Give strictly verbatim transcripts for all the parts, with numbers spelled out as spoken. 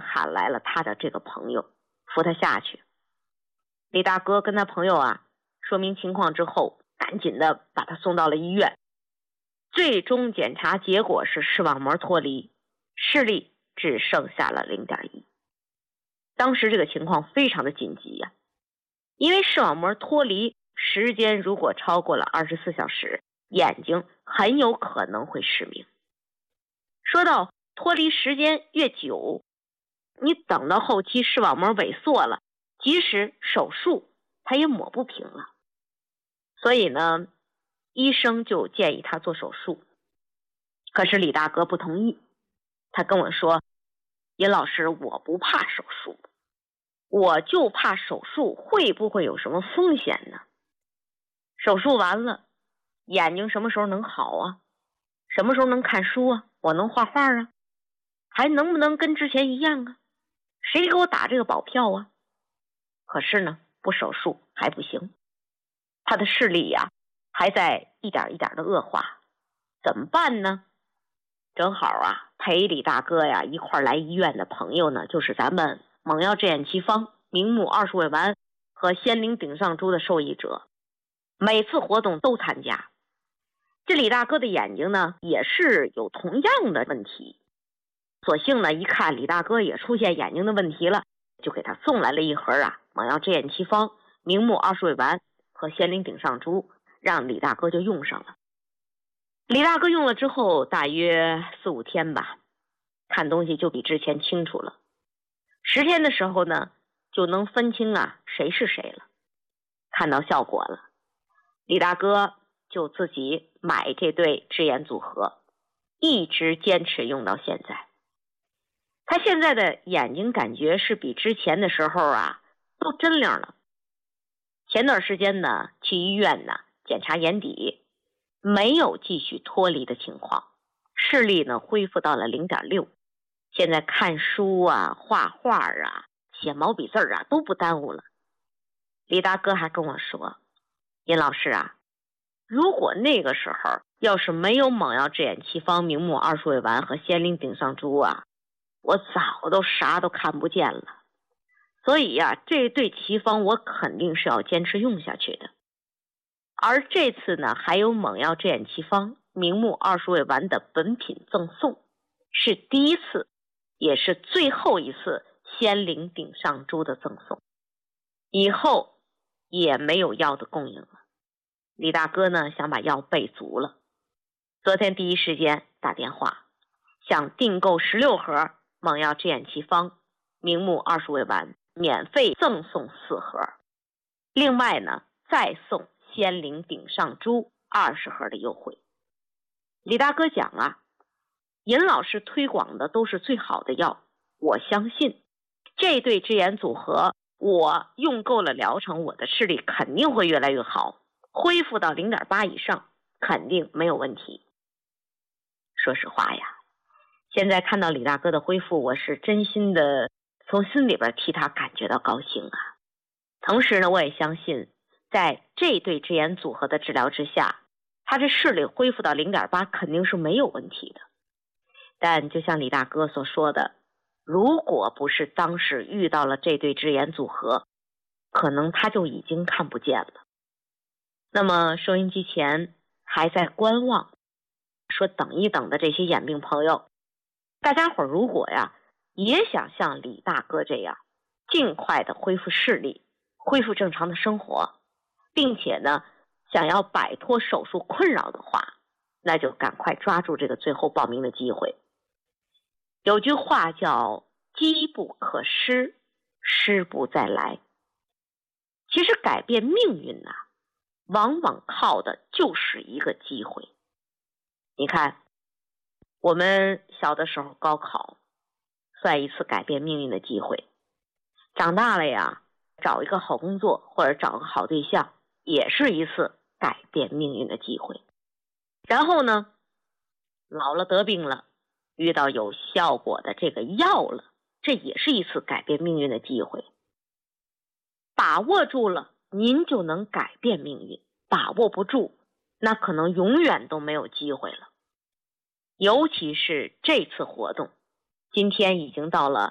喊来了他的这个朋友，扶他下去。李大哥跟他朋友啊说明情况之后，赶紧的把他送到了医院。最终检查结果是视网膜脱离，视力只剩下了 零点一。 当时这个情况非常的紧急呀、啊，因为视网膜脱离时间如果超过了二十四小时，眼睛很有可能会失明。说到脱离时间越久，你等到后期视网膜萎缩了，即使手术它也抹不平了。所以呢，医生就建议他做手术。可是李大哥不同意，他跟我说，尹老师，我不怕手术，我就怕手术会不会有什么风险呢？手术完了，眼睛什么时候能好啊？什么时候能看书啊？我能画画啊？还能不能跟之前一样啊？谁给我打这个保票啊？可是呢，不手术还不行，他的视力呀、啊、还在一点一点的恶化，怎么办呢？正好啊，陪李大哥呀一块来医院的朋友呢，就是咱们猛药制眼奇方、明目二鼠尾丸和仙灵顶上珠的受益者，每次活动都参加。这李大哥的眼睛呢，也是有同样的问题，索性呢，一看李大哥也出现眼睛的问题了，就给他送来了一盒啊猛药制眼奇方、明目二鼠尾丸和仙灵顶上珠，让李大哥就用上了。李大哥用了之后，大约四五天吧，看东西就比之前清楚了。十天的时候呢，就能分清啊谁是谁了。看到效果了，李大哥就自己买这对智眼组合，一直坚持用到现在。他现在的眼睛感觉是比之前的时候啊都真亮了。前段时间呢，去医院呢检查眼底，没有继续脱离的情况，视力呢恢复到了 零点六。 现在看书啊、画画啊、写毛笔字啊都不耽误了。李大哥还跟我说，尹老师啊，如果那个时候要是没有猛药制眼奇方、明目二鼠尾丸和仙灵顶上珠啊，我早都啥都看不见了。所以呀、啊，这对奇方我肯定是要坚持用下去的。而这次呢，还有猛药制眼奇方、明目二鼠尾丸的本品赠送，是第一次，也是最后一次仙灵顶上珠的赠送。以后也没有药的供应了。李大哥呢，想把药备足了。昨天第一时间打电话，想订购十六盒猛药制眼奇方、明目二鼠尾丸，免费赠送四盒。另外呢，再送仙灵顶上珠二十盒的优惠。李大哥讲啊，尹老师推广的都是最好的药，我相信这对智眼组合，我用够了疗程，我的视力肯定会越来越好，恢复到 零点八 以上，肯定没有问题。说实话呀，现在看到李大哥的恢复，我是真心的从心里边替他感觉到高兴啊。同时呢，我也相信在这对智眼组合的治疗之下，他这视力恢复到 零点八 肯定是没有问题的。但就像李大哥所说的，如果不是当时遇到了这对智眼组合，可能他就已经看不见了。那么收音机前还在观望说等一等的这些眼病朋友，大家伙如果呀也想像李大哥这样尽快的恢复视力，恢复正常的生活，并且呢想要摆脱手术困扰的话，那就赶快抓住这个最后报名的机会。有句话叫机不可失，失不再来。其实改变命运啊，往往靠的就是一个机会。你看，我们小的时候高考算一次改变命运的机会，长大了呀，找一个好工作或者找个好对象，也是一次改变命运的机会。然后呢，老了得病了，遇到有效果的这个药了，这也是一次改变命运的机会。把握住了，您就能改变命运；把握不住，那可能永远都没有机会了。尤其是这次活动，今天已经到了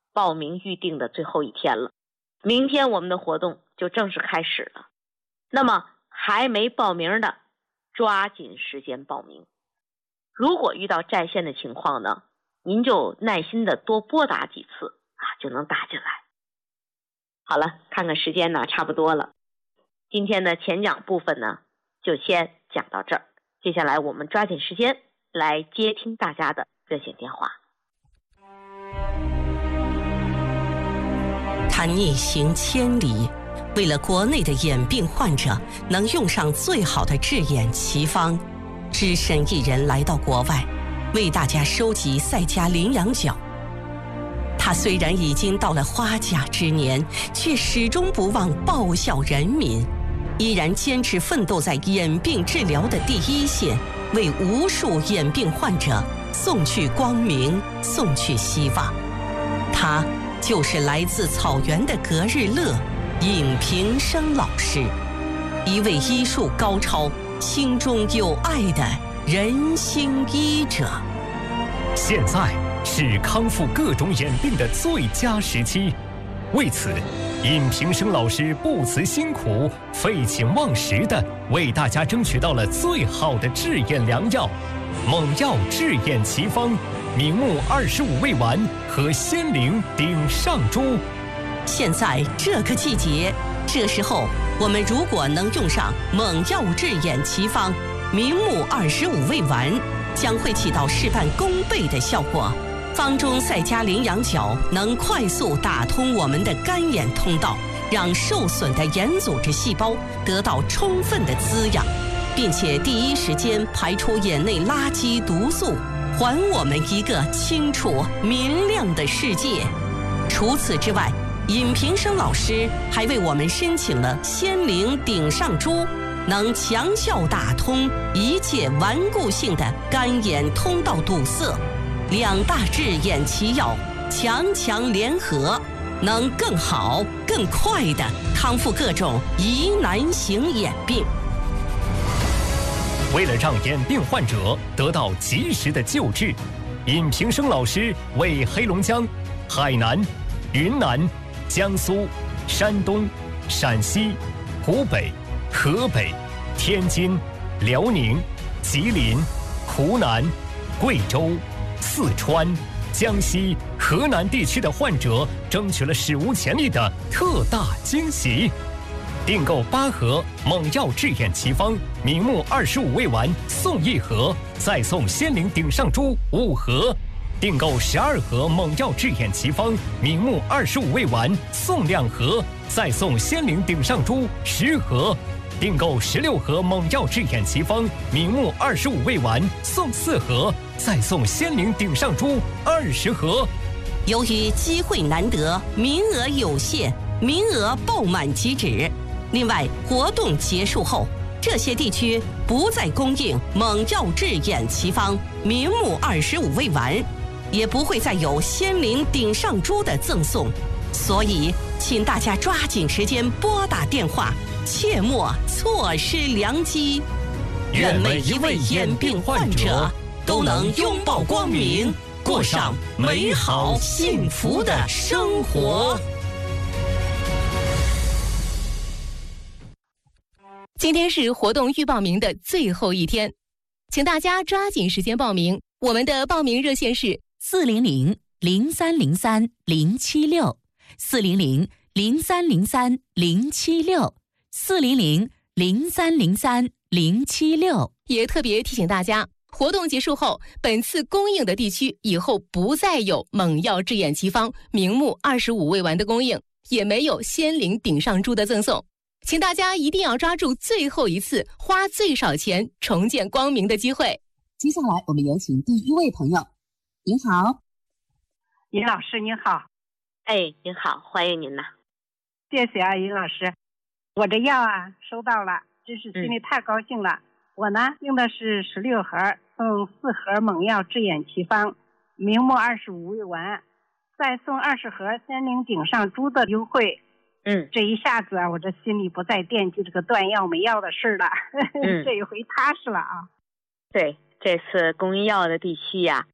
报名预定的最后一天了，明天我们的活动就正式开始了。那么还没报名的，抓紧时间报名。如果遇到在线的情况呢，您就耐心的多拨打几次啊，就能打进来。好了，看看时间呢，差不多了。今天的前讲部分呢，就先讲到这儿。接下来我们抓紧时间来接听大家的热线电话。 他逆行千里，为了国内的眼病患者能用上最好的治眼奇方，只身一人来到国外，为大家收集赛迦羚羊角。他虽然已经到了花甲之年，却始终不忘报效人民，依然坚持奋斗在眼病治疗的第一线，为无数眼病患者送去光明，送去希望。他就是来自草原的格日乐尹平生老师，一位医术高超、心中有爱的人心医者。 现在是康复各种眼病的最佳时期，为此，尹平生老师不辞辛苦、废寝忘食地为大家争取到了最好的治眼良药——猛药治眼奇方、明目二十五味丸和仙灵顶上珠。 现在这个季节，这时候我们如果能用上猛药治眼奇方、明目二十五味丸，将会起到事半功倍的效果。方中赛迦羚羊角能快速打通我们的干眼通道，让受损的眼组织细胞得到充分的滋养，并且第一时间排出眼内垃圾毒素，还我们一个清楚明亮的世界。除此之外，尹平生老师还为我们申请了仙灵顶上珠，能强效打通一切顽固性的干眼通道堵塞。两大治眼奇药强强联合，能更好更快地康复各种疑难型眼病。 为了让眼病患者得到及时的救治，尹平生老师为黑龙江、海南、云南、江苏、山东、陕西、湖北、河北、天津、辽宁、吉林、湖南、贵州、四川、江西、河南地区的患者争取了史无前例的特大惊喜。订购八盒猛药治眼奇方、明目二十五味丸送一盒，再送仙灵顶上珠五盒；订购十二盒猛药治眼奇方、明目二十五味丸送两盒，再送仙灵顶上珠十盒；订购十六盒猛药治眼奇方、明目二十五味丸送四盒，再送仙灵顶上珠二十盒。 由于机会难得，名额有限，名额爆满即止。另外，活动结束后，这些地区不再供应猛药治眼奇方、明目二十五味丸，也不会再有仙灵顶上珠的赠送。所以，请大家抓紧时间拨打电话，切莫错失良机。 愿每一位眼病患者都能拥抱光明，过上美好幸福的生活。 今天是活动预报名的最后一天，请大家抓紧时间报名。我们的报名热线是四零零零三零三零七六，四零零零三零三零七六，四零零零三零三零七六。 也特别提醒大家，活动结束后，本次供应的地区以后不再有猛药治眼奇方、明目二十五味丸的供应，也没有仙灵顶上珠的赠送。请大家一定要抓住最后一次花最少钱重见光明的机会。 接下来我们有请第一位朋友。您好。 尹老师您好。 哎，您好，欢迎您呐。 谢谢啊，尹老师，我这药啊收到了，真是心里太高兴了。嗯、我呢用的是十六盒，送四盒猛药治眼奇方、明目二十五味丸，再送二十盒仙灵顶上珠的优惠。 嗯， 这一下子啊，我这心里不再惦记这个断药没药的事了，嗯、这一回踏实了啊。 对，这次供应药的地区呀、啊，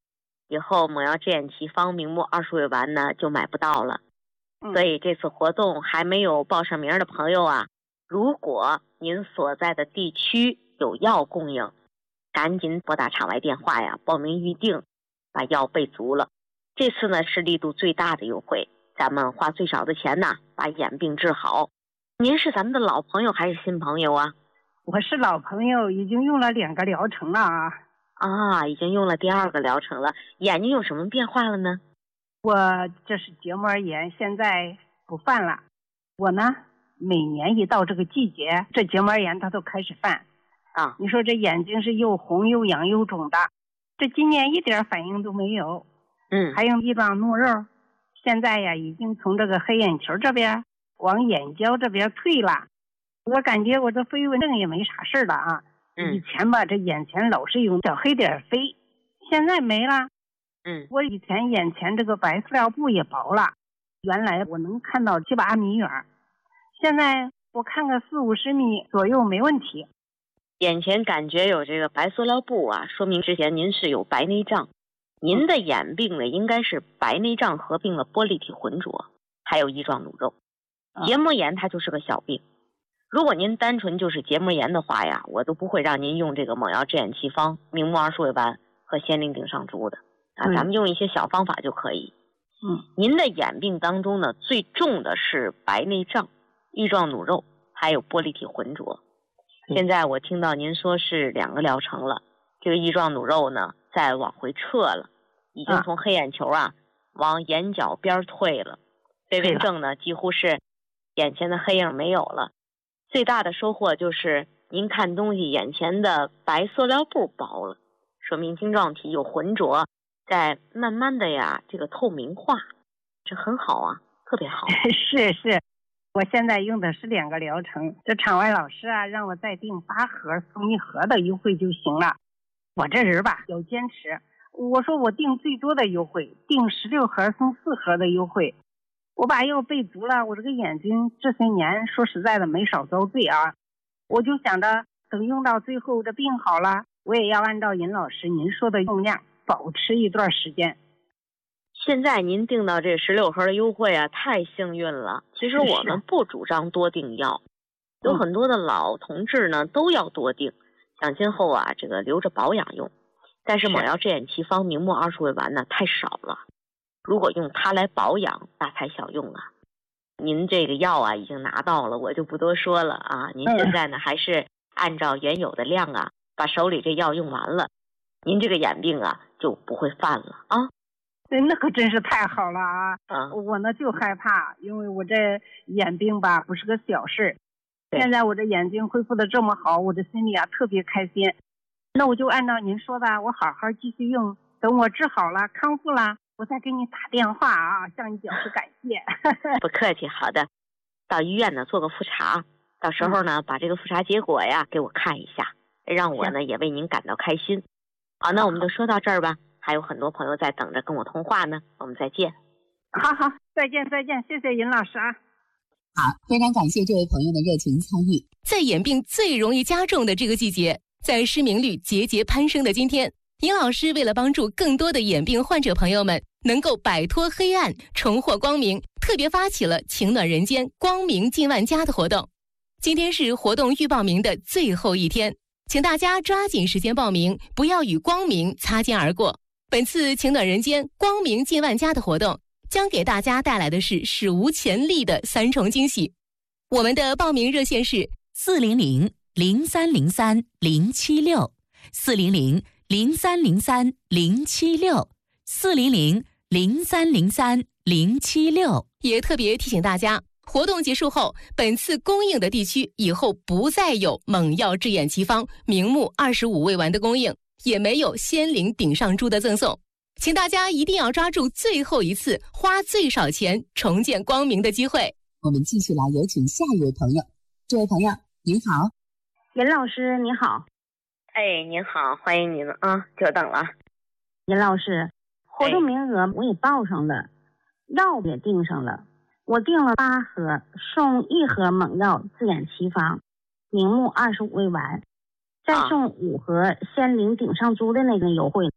以后猛药治眼奇方明目二十味丸呢就买不到了。 嗯、 所以这次活动还没有报上名的朋友啊，如果您所在的地区有药供应，赶紧拨打场外电话呀，报名预定，把药备足了。这次呢是力度最大的优惠，咱们花最少的钱呢把眼病治好。您是咱们的老朋友还是新朋友啊？ 我是老朋友，已经用了两个疗程了啊。 啊，已经用了第二个疗程了，眼睛有什么变化了呢？ 我这是结膜炎，现在不犯了。我呢，每年一到这个季节，这结膜炎它都开始犯啊。 你说这眼睛是又红又痒又肿的，这今年一点反应都没有。 嗯， 还有一状怒肉，现在呀已经从这个黑眼球这边往眼角这边退了。我感觉我这飞蚊症也没啥事了啊。 嗯， 以前吧，这眼前老是有小黑点飞，现在没了。 嗯， 我以前眼前这个白塑料布也薄了，原来我能看到七八米远，现在我看个四五十米左右没问题。 眼前感觉有这个白塑料布啊，说明之前您是有白内障。您的眼病呢，应该是白内障合并了玻璃体浑浊，还有翼状脓肉。结膜炎它就是个小病。如果您单纯就是结膜炎的话呀，我都不会让您用这个猛药治眼奇方明目二十味丸和仙灵顶上珠的啊，咱们用一些小方法就可以。 嗯， 您的眼病当中呢，最重的是白内障、翼状脓肉，还有玻璃体浑浊。现在我听到您说是两个疗程了，这个翼状脓肉呢再往回撤了，已经从黑眼球啊往眼角边退了。飞蚊症呢几乎是眼前的黑影没有了。最大的收获就是您看东西眼前的白塑料布薄了，说明晶状体有浑浊，在慢慢的呀这个透明化，这很好啊，特别好。 是是，我现在用的是两个疗程，这场外老师啊让我再订八盒送一盒的优惠就行了。我这人吧要坚持，我说我订最多的优惠，订十六盒送四盒的优惠。我把药备足了，我这个眼睛这些年说实在的没少遭罪啊。我就想着等用到最后这病好了，我也要按照尹老师您说的用量保持一段时间。 现在您订到这十六盒的优惠啊，太幸运了。其实我们不主张多订药，有很多的老同志呢都要多订，想今后啊这个留着保养用。但是猛药治眼奇方明目二十味丸呢太少了，如果用它来保养，大材小用啊。您这个药啊已经拿到了，我就不多说了啊。您现在呢还是按照原有的量啊，把手里这药用完了，您这个眼病啊就不会犯了啊。 那可真是太好了啊！ 啊， 我呢就害怕，因为我这眼病吧不是个小事。现在我这眼睛恢复的这么好，我这心里啊特别开心。那我就按照您说的，我好好继续用，等我治好了康复了，我再给你打电话啊，向你表示感谢。 不客气，好的。到医院呢做个复查，到时候呢、嗯、把这个复查结果呀给我看一下，让我呢也为您感到开心。好，那我们就说到这儿吧，还有很多朋友在等着跟我通话呢，我们再见。 好好，再见再见，谢谢尹老师啊。 好，非常感谢这位朋友的热情参与。 在眼病最容易加重的这个季节，在失明率节节攀升的今天，尹老师为了帮助更多的眼病患者朋友们能够摆脱黑暗，重获光明，特别发起了情暖人间光明近万家的活动。今天是活动预报名的最后一天，请大家抓紧时间报名，不要与光明擦肩而过。本次情暖人间光明近万家的活动将给大家带来的是史无前例的三重惊喜。我们的报名热线是四零零零三零三零七六四零零零三零三零七六四零零零三零三零七六。 也特别提醒大家，活动结束后，本次供应的地区以后不再有猛药治眼奇方明目二十五味丸的供应，也没有仙灵顶上珠的赠送。请大家一定要抓住最后一次花最少钱重见光明的机会。 我们继续来有请下一位朋友。这位朋友您好。 尹老师你好。 哎，您好，欢迎您啊，久等了。 尹老师，活动名额我也报上了，药也订上了，我订了八盒送一盒猛药治眼奇方明目二十五味丸，再送五盒仙灵顶上珠的那个优惠。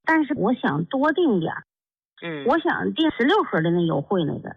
但是我想多订点儿， 嗯， 我想订十六盒的那优惠那个。